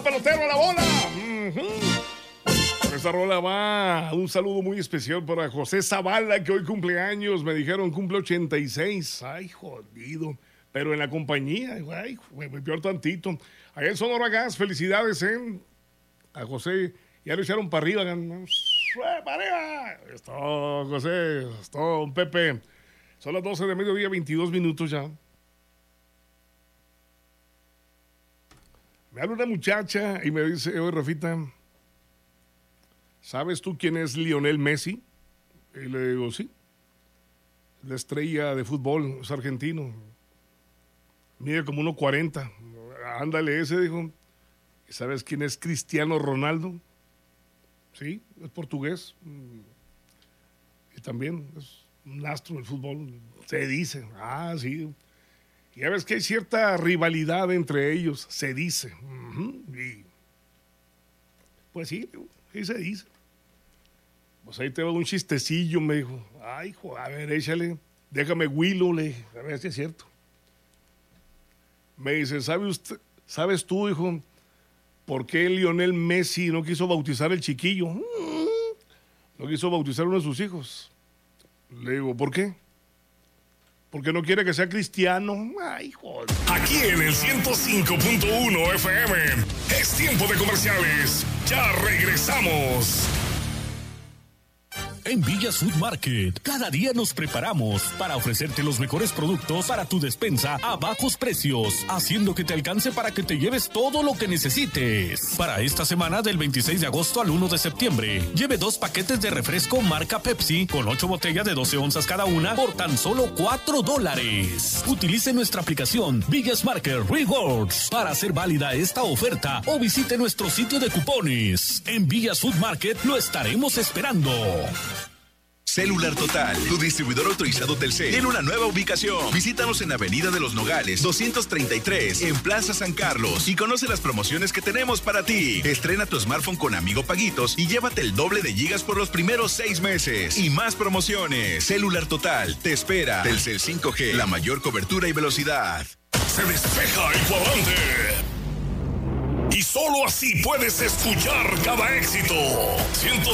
pelotero a la bola. Por esta rola va un saludo muy especial para José Zavala, que hoy cumple años. Me dijeron cumple 86. Ay, jodido. Pero en la compañía, ay, me peor tantito. Allá en Sonora Gas, felicidades, a José. Ya lo echaron para arriba. ¡Para arriba! Es todo, José. Es todo, Pepe. Son las 12 de mediodía, 22 minutos ya. Me habla una muchacha y me dice, oye, Rafita, ¿sabes tú quién es Lionel Messi? Y le digo, sí. La estrella de fútbol, es argentino. Mide como 1.40. Ándale ese, dijo. ¿Y sabes quién es Cristiano Ronaldo? Sí, es portugués. Y también es un astro del fútbol. Se dice. Ah, sí. Y ya ves que hay cierta rivalidad entre ellos. Se dice. Y pues sí, sí se dice. Pues ahí te va un chistecillo, me dijo. Ay, hijo, a ver, échale. Déjame Willow, le dije. A ver si es cierto. Me dice, ¿sabes tú, hijo, por qué Lionel Messi no quiso bautizar el chiquillo? No quiso bautizar uno de sus hijos. Le digo, ¿por qué? Porque no quiere que sea cristiano. Ay, joder. Aquí en el 105.1 FM es tiempo de comerciales. Ya regresamos. En Villas Food Market, cada día nos preparamos para ofrecerte los mejores productos para tu despensa a bajos precios, haciendo que te alcance para que te lleves todo lo que necesites. Para esta semana del 26 de agosto al 1 de septiembre, lleve 2 paquetes de refresco marca Pepsi con 8 botellas de 12 onzas cada una por tan solo $4. Utilice nuestra aplicación Villas Market Rewards para hacer válida esta oferta o visite nuestro sitio de cupones. En Villas Food Market lo estaremos esperando. Celular Total, tu distribuidor autorizado Telcel, tiene una nueva ubicación. Visítanos en Avenida de los Nogales, 233, en Plaza San Carlos, y conoce las promociones que tenemos para ti. Estrena tu smartphone con Amigo Paguitos y llévate el doble de gigas por los primeros 6 meses. Y más promociones. Celular Total, te espera. Telcel 5G, la mayor cobertura y velocidad. Se despeja el cuadrante. Y solo así puedes escuchar cada éxito.